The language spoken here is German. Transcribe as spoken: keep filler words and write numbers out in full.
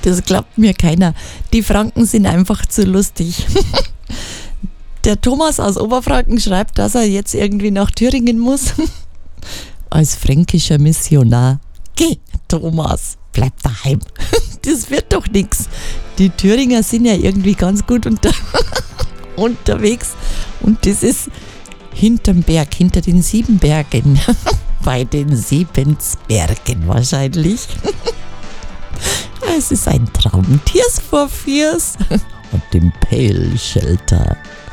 Das glaubt mir keiner. Die Franken sind einfach zu lustig. Der Thomas aus Oberfranken schreibt, dass er jetzt irgendwie nach Thüringen muss. Als fränkischer Missionar. Geh, Thomas, bleib daheim. Das wird doch nix. Die Thüringer sind ja irgendwie ganz gut unter unterwegs. Und das ist hinterm Berg, hinter den sieben Bergen. Bei den Siebensbergen wahrscheinlich. Es ist ein Traum. Tears for Fears und dem Pale Shelter.